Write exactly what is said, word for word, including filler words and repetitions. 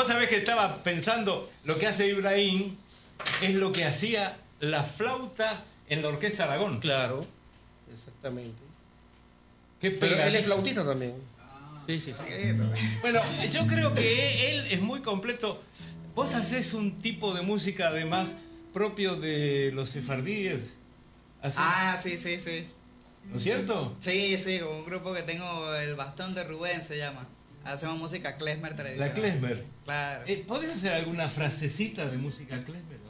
Vos sabés que estaba pensando, lo que hace Ibrahim es lo que hacía la flauta en la Orquesta Aragón. Claro, exactamente. Qué Pero él es pegadizo. flautista también. Sí, sí, sí. Bueno, yo creo que él es muy completo. Vos hacés un tipo de música además propio de los sefardíes. ¿Hacés? Ah, sí, sí, sí. ¿No es cierto? Sí, sí, con un grupo que tengo, el Bastón de Rubén se llama. Hacemos música klezmer tradicional. La klezmer. Claro. Eh, ¿Podés hacer alguna frasecita de música klezmer?